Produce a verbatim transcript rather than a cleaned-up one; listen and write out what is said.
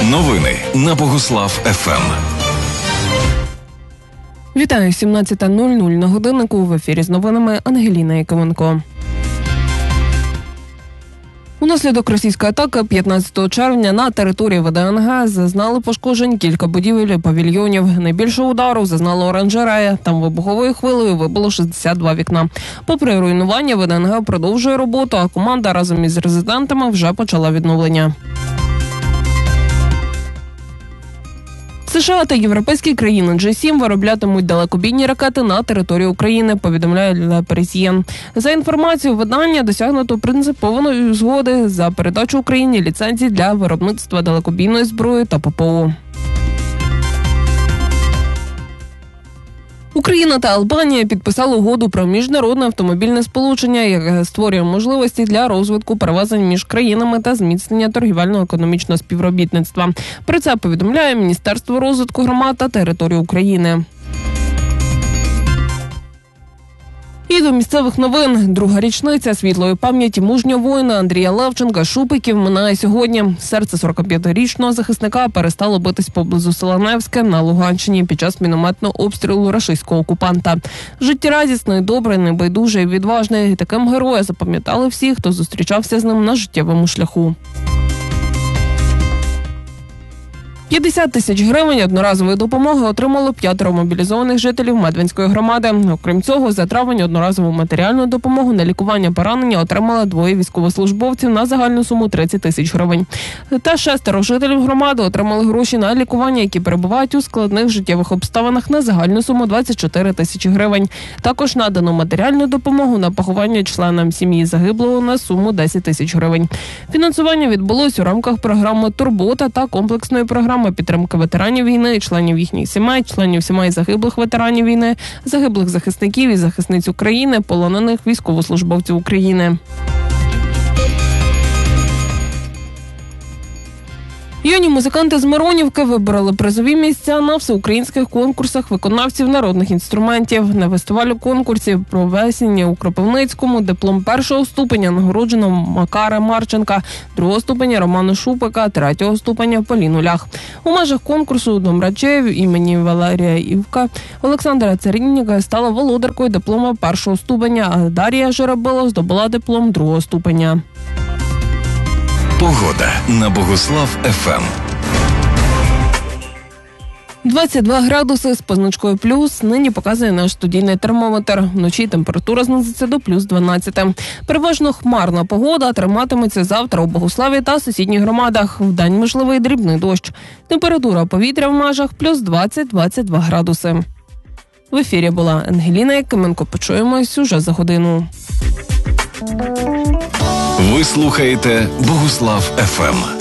Новини на Богуслав еф ем. Вітаю, сімнадцята нуль нуль на годиннику. В ефірі з новинами Ангеліна Якименко. Унаслідок російської атаки п'ятнадцятого червня на території Ве Де Ен Ге зазнали пошкоджень кілька будівель і павільйонів. Найбільшого удару зазнала оранжерея. Там вибуховою хвилею вибило шістдесят два вікна. Попри руйнування, Ве Де Ен Ге продовжує роботу, а команда разом із резидентами вже почала відновлення. США та європейські країни Джі сім вироблятимуть далекобійні ракети на території України, повідомляє Ле Паризьєн. За інформацією видання, досягнуто принципової згоди за передачу Україні ліцензій для виробництва далекобійної зброї та Пе Пе О. Україна та Албанія підписали угоду про міжнародне автомобільне сполучення, яке створює можливості для розвитку перевезень між країнами та зміцнення торгівельно-економічного співробітництва. Про це повідомляє Міністерство розвитку громад та територій України. І до місцевих новин. Друга річниця світлої пам'яті мужнього воїна Андрія Левченка-Шупиків минає сьогодні. Серце сорокап'ятирічного захисника перестало битись поблизу села Невське на Луганщині під час мінометного обстрілу рашистського окупанта. Життєрадісний, добрий, небайдужий, відважний. І таким героя запам'ятали всі, хто зустрічався з ним на життєвому шляху. п'ятдесят тисяч гривень одноразової допомоги отримало п'ятеро мобілізованих жителів Медвинської громади. Окрім цього, за травень одноразову матеріальну допомогу на лікування поранення отримали двоє військовослужбовців на загальну суму тридцять тисяч гривень. Та шестеро жителів громади отримали гроші на лікування, які перебувають у складних життєвих обставинах на загальну суму двадцять чотири тисячі гривень. Також надано матеріальну допомогу на поховання членам сім'ї загиблого на суму десять тисяч гривень. Фінансування відбулось у рамках програми «Турбота» та комплексної програми підтримки ветеранів війни, членів їхніх сімей, членів сімей загиблих ветеранів війни, загиблих захисників і захисниць України, полонених військовослужбовців України. Юні музиканти з Миронівки вибороли призові місця на всеукраїнських конкурсах виконавців народних інструментів. На фестивалю конкурсів проведені у Кропивницькому диплом першого ступеня нагороджено Макара Марченка, другого ступеня Романа Шупика, третього ступеня Поліну Лях. У межах конкурсу Домрачев імені Валерія Івка Олександра Царінніка стала володаркою диплома першого ступеня, а Дар'я Жеребило здобула диплом другого ступеня. Погода на Богуслав еф ем. двадцять два градуси з позначкою плюс нині показує наш студійний термометр. Вночі температура знизиться до плюс дванадцяти. Переважно хмарна погода триматиметься завтра у Богуславі та сусідніх громадах. Вдень можливий дрібний дощ. Температура повітря в межах плюс двадцять - двадцять два градуси. В ефірі була Ангеліна Якименко. Почуємось уже за годину. Ви слухаєте Богуслав еф ем.